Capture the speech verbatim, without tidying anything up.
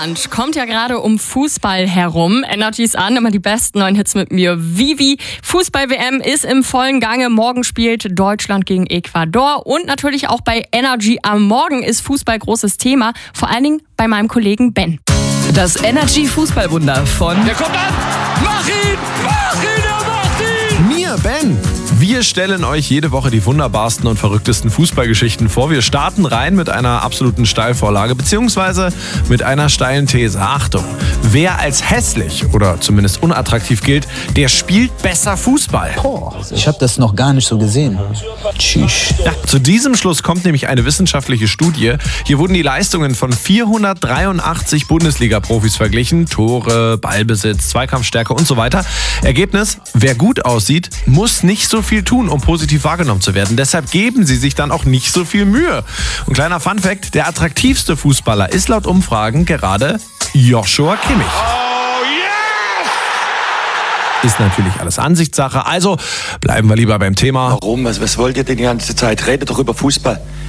Deutschland kommt ja gerade um Fußball herum. Energy ist an, immer die besten neuen Hits mit mir. Vivi, Fußball-W M ist im vollen Gange. Morgen spielt Deutschland gegen Ecuador. Und natürlich auch bei Energy am Morgen ist Fußball großes Thema. Vor allen Dingen bei meinem Kollegen Ben. Das Energy Fußballwunder von... Der kommt an! Mach ihn! Mach ihn! Er macht ihn! Mir, Ben. Wir stellen euch jede Woche die wunderbarsten und verrücktesten Fußballgeschichten vor. Wir starten rein mit einer absoluten Steilvorlage beziehungsweise mit einer steilen These. Achtung, wer als hässlich oder zumindest unattraktiv gilt, der spielt besser Fußball. Oh, ich habe das noch gar nicht so gesehen. Tschüss. Ja, zu diesem Schluss kommt nämlich eine wissenschaftliche Studie. Hier wurden die Leistungen von vierhundertdreiundachtzig Bundesliga-Profis verglichen. Tore, Ballbesitz, Zweikampfstärke und so weiter. Ergebnis, wer gut aussieht, muss nicht so viel tun, um positiv wahrgenommen zu werden. Deshalb geben sie sich dann auch nicht so viel Mühe. Und kleiner Funfact, der attraktivste Fußballer ist laut Umfragen gerade Joshua Kimmich. Oh yes! Ist natürlich alles Ansichtssache, also bleiben wir lieber beim Thema. Warum? Was, was wollt ihr denn die ganze Zeit? Redet doch über Fußball.